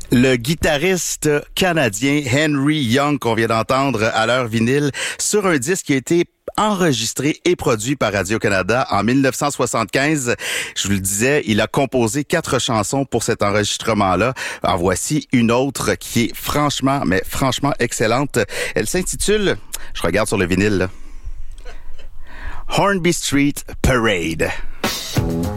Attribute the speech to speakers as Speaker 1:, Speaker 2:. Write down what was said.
Speaker 1: Le guitariste canadien Henry Young qu'on vient d'entendre à l'heure vinyle sur un disque qui a été enregistré et produit par Radio-Canada en 1975. Je vous le disais, il a composé 4 chansons pour cet enregistrement-là. En voici une autre qui est franchement excellente. Elle s'intitule, je regarde sur le vinyle, là, Hornby Street Parade.